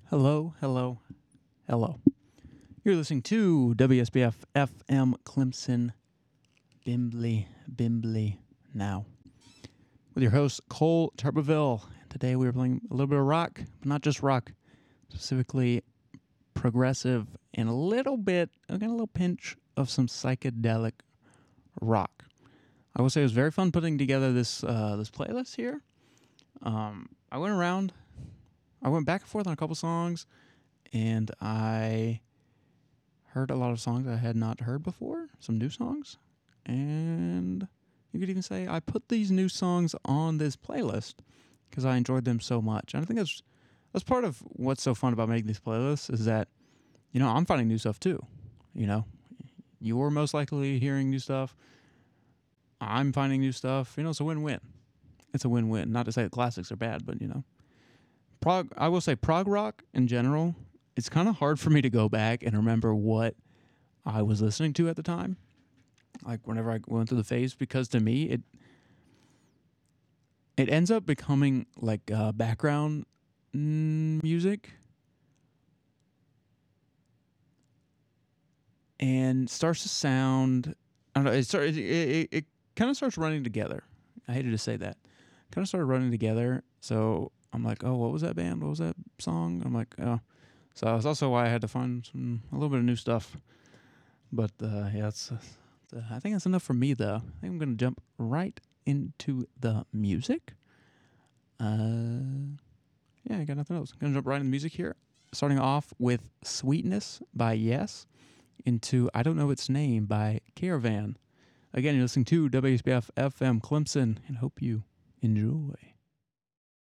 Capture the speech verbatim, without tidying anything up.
Hello, hello, hello. You're listening to W S B F F M Clemson, Bimbly, Bimbly now. With your host, Cole Turbeville. Today we are playing a little bit of rock, but not just rock, specifically progressive and a little bit, again, a little pinch of some psychedelic rock. I will say it was very fun putting together this uh, this playlist here. Um, I went around, I went back and forth on a couple songs, and I heard a lot of songs I had not heard before, some new songs, and you could even say I put these new songs on this playlist because I enjoyed them so much. And I think that's that's part of what's so fun about making these playlists is that, you know, I'm finding new stuff too. You know, you're most likely hearing new stuff. I'm finding new stuff. You know, it's a win-win. It's a win-win. Not to say the classics are bad, but, you know, prog. I will say prog rock in general, it's kind of hard for me to go back and remember what I was listening to at the time. Like whenever I went through the phase, because to me it it ends up becoming like uh, background mm, music, and starts to sound. I don't know. It start, it, it, it kind of starts running together. I hated to say that. Kind of started running together. So I'm like, oh, what was that band? What was that song? I'm like, oh. So that's also why I had to find some a little bit of new stuff. But uh, yeah, it's, uh, I think that's enough for me, though. I think I'm going to jump right into the music. Uh, yeah, I got nothing else. I'm going to jump right into the music here. Starting off with Sweetness by Yes into I Don't Know Its Name by Caravan. Again, you're listening to W S B F F M Clemson, and hope you enjoy.